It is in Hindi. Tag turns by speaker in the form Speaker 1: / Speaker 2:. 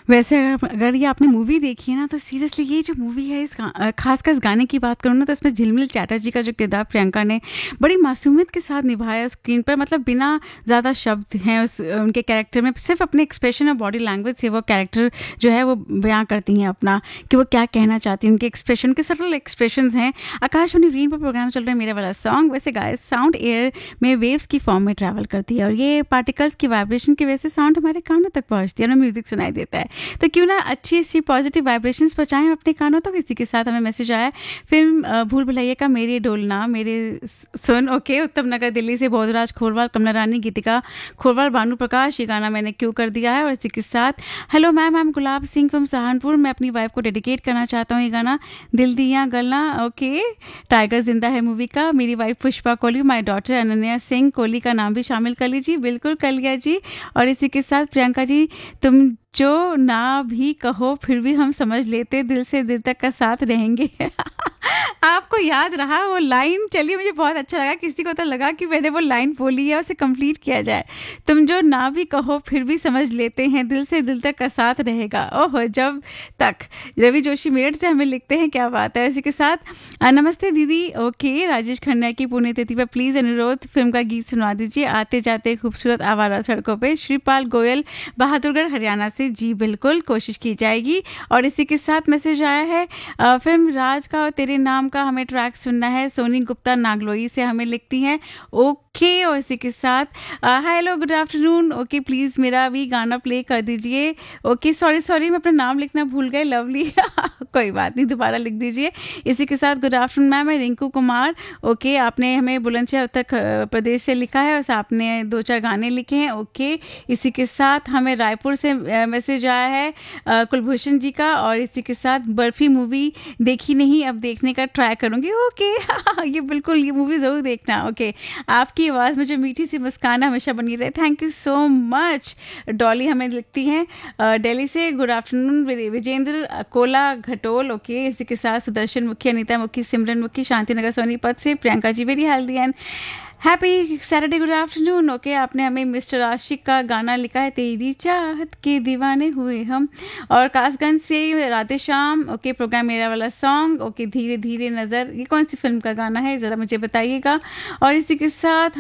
Speaker 1: वैसे अगर ये आपने मूवी देखी है ना, तो सीरियसली ये जो मूवी है, खासकर इस गाने की बात करूँ ना, तो इसमें झिलमिल चैटर्जी का जो किरदार प्रियंका ने बड़ी मासूमियत के साथ निभाया स्क्रीन पर। मतलब बिना ज़्यादा शब्द हैं उस उनके कैरेक्टर में, सिर्फ अपने एक्सप्रेशन और बॉडी लैंग्वेज से वो कैरेक्टर जो है वो बयां करती हैं अपना कि वो क्या कहना चाहती हैं। उनके एक्सप्रेशन के सटल एक्सप्रेशंस हैं। आकाशवाणी रीन पर प्रोग्राम चल रहा है मेरा वाला सॉन्ग। वैसे गाइस, साउंड एयर में वेव्स की फॉर्म में ट्रैवल करती है और ये पार्टिकल्स की वाइब्रेशन की वजह से साउंड हमारे कानों तक पहुंचती है और म्यूजिक सुनाई देता है। तो क्यों ना अच्छी अच्छी पॉजिटिव वाइब्रेशंस पहुंचाएं अपने कानों तक। इसी के साथ हमें मैसेज आया फिल्म भूल भुलैया का मेरे डोलना मेरे सुन। ओके, उत्तम नगर दिल्ली से बोधराज खोरवाल, कमला रानी, गीतिका खोरवाल, भानु प्रकाश, ये गाना मैंने क्यों कर दिया है। और इसी के साथ hello ma'am, I am Gulab Singh from Saharanpur. मैं अपनी वाइफ को डेडिकेट करना चाहता हूँ ये गाना, दिल दिया गलना। ओके, टाइगर जिंदा है मूवी का। मेरी wife Pushpa Kohli, my daughter Ananya Singh Kohli का नाम भी शामिल कर लीजिए। बिल्कुल कर लिया जी। और इसी के साथ प्रियंका जी, तुम जो ना भी कहो फिर भी हम समझ लेते, दिल से दिल तक का साथ रहेंगे। आपको याद रहा वो लाइन? चलिए, मुझे बहुत अच्छा लगा। किसी को तो लगा कि मैंने वो लाइन बोली है, उसे कंप्लीट किया जाए। तुम जो ना भी कहो फिर भी समझ लेते हैं, दिल से दिल तक का साथ रहेगा। ओहो, जब तक। रवि जोशी मेरठ से हमें लिखते हैं, क्या बात है। इसी के साथ नमस्ते दीदी। ओके, राजेश खन्ना की पुण्यतिथि पर प्लीज अनुरोध फिल्म का गीत सुनवा दीजिए, आते जाते खूबसूरत आवारा सड़कों पे। श्रीपाल गोयल, बहादुरगढ़, हरियाणा से। जी बिल्कुल, कोशिश की जाएगी। और इसी के साथ मैसेज आया है फिल्म राज का और तेरे नाम का हमें ट्रैक सुनना है। सोनी गुप्ता नागलोई से हमें लिखती हैं। ओके, और इसी के साथ hello good afternoon. Okay, please मेरा भी गाना प्ले कर दीजिए। ओके, सॉरी मैं अपना नाम लिखना भूल गए, लवली। कोई बात नहीं, दोबारा लिख दीजिए। इसी के साथ गुड आफ्टरनून मैम, मैं रिंकू कुमार। ओके, आपने हमें बुलंदशहर उत्तर प्रदेश से लिखा है और आपने 2-4 गाने लिखे हैं। ओके, इसी के साथ हमें रायपुर से मैसेज आया है कुलभूषण जी का। और इसी के साथ बर्फी मूवी देखी नहीं, अब देखने का ट्राई करूंगी। ओके, ये बिल्कुल, ये मूवी ज़रूर देखना। ओके, आपकी आवाज़ में जो मीठी सी मुस्कान हमेशा बनी रहे। Thank you so much. Dolly हमें लिखती हैं दिल्ली से। Good afternoon Vijendra Cola घटोल। Okay, इसी के साथ सुदर्शन मुखी, अनीता मुखी, सिमरन मुखी, शांतिनगर सोनीपत से। Priyanka ji very healthy and happy Saturday, good afternoon. Okay, आपने हमें मिस्टर आशिक का गाना लिखा है, तेरी चाहत के दीवाने हुए हम। और कासगंज से राधे श्याम। ओके, प्रोग्राम मेरा वाला सॉन्ग। ओके, धीरे धीरे नज़र, ये कौन सी फिल्म का गाना है ज़रा मुझे बताइएगा। और इसी के साथ